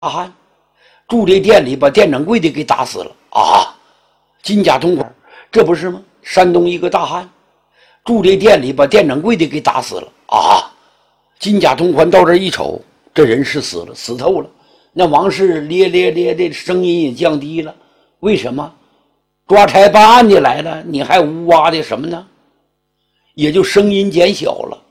大汉住这店里把店掌柜的给打死了啊！金家同款，这不是吗？山东一个大汉住这店里把店掌柜的给打死了啊！金家同款到这一瞅，这人是死了，死透了。那王氏咧咧咧的声音也降低了。为什么？抓差办案的来了，你还呜哇的什么呢？也就声音减小了。